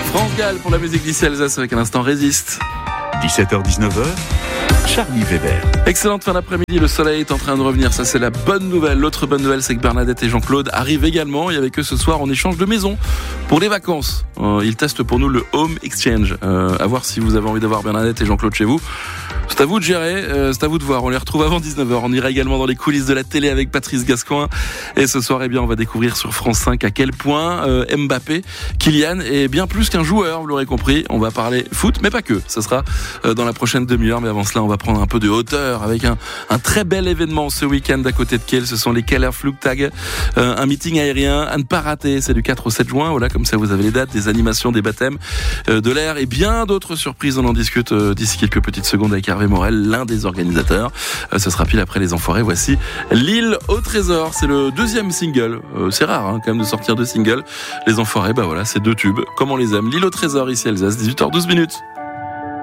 France Gall pour la musique d'ici Alsace avec un instant Résiste. 17h-19h, Charlie Weber. Excellente fin d'après-midi, le soleil est en train de revenir, ça c'est la bonne nouvelle. L'autre bonne nouvelle, c'est que Bernadette et Jean-Claude arrivent également et avec eux ce soir on échange de maison pour les vacances. Ils testent pour nous le Home Exchange. À voir si vous avez envie d'avoir Bernadette et Jean-Claude chez vous. C'est à vous de gérer, c'est à vous de voir. On les retrouve avant 19h. On ira également dans les coulisses de la télé avec Patrice Gascoin. Et ce soir, on va découvrir sur France 5 à quel point Mbappé, Kylian est bien plus qu'un joueur, vous l'aurez compris. On va parler foot, mais pas que. Ça sera dans la prochaine demi-heure. Mais avant cela, on va prendre un peu de hauteur avec un très bel événement ce week-end à côté de Kiel. Ce sont les Keller Flugtage, un meeting aérien à ne pas rater. C'est du 4 au 7 juin. Voilà, comme ça, vous avez les dates, des animations, des baptêmes, de l'air et bien d'autres surprises. On en discute d'ici quelques petites secondes avec Hervé Morel, l'un des organisateurs. Ce sera pile après Les Enfoirés. Voici L'île au trésor. C'est le deuxième single. C'est rare quand même de sortir deux singles. Les Enfoirés, voilà, c'est deux tubes. Comme on les aime. L'île au trésor ici Alsace, 18h12.